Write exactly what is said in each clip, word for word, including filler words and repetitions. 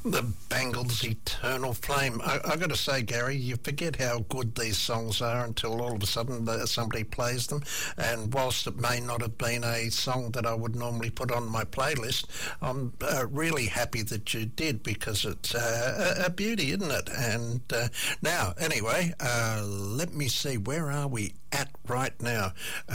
The Bangles' Eternal Flame. I, I got to say, Gary, you forget how good these songs are until all of a sudden uh, somebody plays them. And whilst it may not have been a song that I would normally put on my playlist, I'm uh, really happy that you did, because it's uh, a, a beauty, isn't it? And uh, now, anyway, uh, let me see, where are we at right now?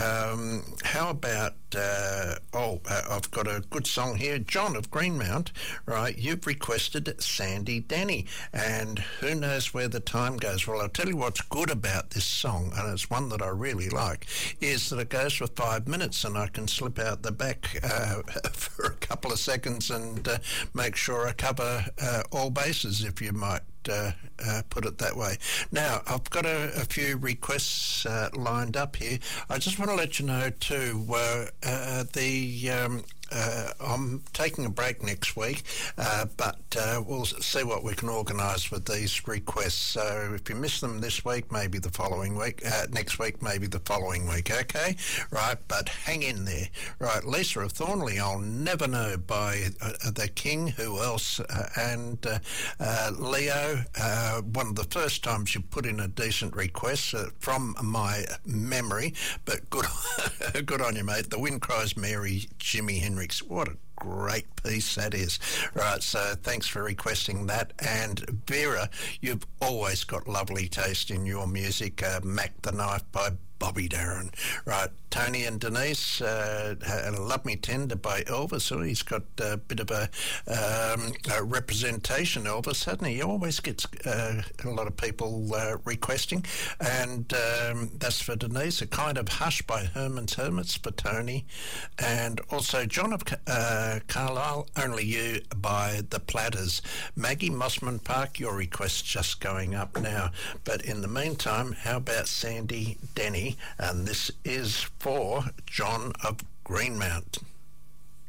Um, how about, uh, oh, uh, I've got a good song here. John of Greenmount, right, you've requested Sandy Denny, and who knows where the time goes. Well, I'll tell you what's good about this song, and it's one that I really like, is that it goes for five minutes and I can slip out the back uh, for a couple of seconds and uh, make sure I cover uh, all bases, if you might Uh, uh, put it that way. Now, I've got a, a few requests uh, lined up here. I just want to let you know too, uh, uh, the um, uh, I'm taking a break next week, uh, but uh, we'll see what we can organise with these requests. So if you miss them this week, maybe the following week, uh, next week, maybe the following week, okay? Right, but hang in there. Right, Lisa of Thornley, I'll Never Know by uh, The King, who else? Uh, and uh, uh, Leo, uh, one of the first times you put in a decent request uh, from my memory, but good, good on you, mate. The Wind Cries Mary, Jimi Hendrix. What a great piece that is. Right, so thanks for requesting that. And Vera, you've always got lovely taste in your music. Uh, Mac the Knife by Bobby Darin. Right, Tony and Denise, uh, Love Me Tender by Elvis. So he's got a bit of a, um, a representation, Elvis, hasn't he? He always gets uh, a lot of people uh, requesting. And um, that's for Denise. A Kind of Hush by Herman's Hermits for Tony. And also John of uh, Carlisle, Only You by The Platters. Maggie Mossman Park, your request's just going up now. But in the meantime, how about Sandy Denny? And this is for John of Greenmount.